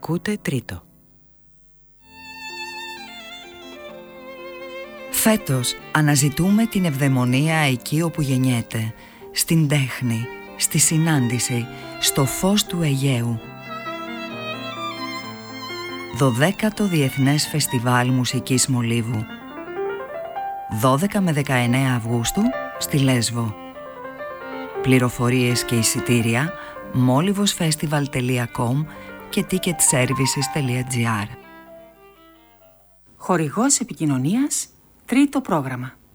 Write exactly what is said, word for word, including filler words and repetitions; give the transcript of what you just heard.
Ακούτε τρίτο. Φέτος αναζητούμε την ευδαιμονία εκεί όπου γεννιέται, στην τέχνη, στη συνάντηση, στο φως του Αιγαίου. δωδέκατο Διεθνές Φεστιβάλ Μουσικής Μολύβου, δώδεκα με δεκαεννέα Αυγούστου στη Λέσβο. Πληροφορίες και εισιτήρια molivosfestival τελεία com και ticketservices τελεία gr. Χορηγός επικοινωνίας, τρίτο πρόγραμμα.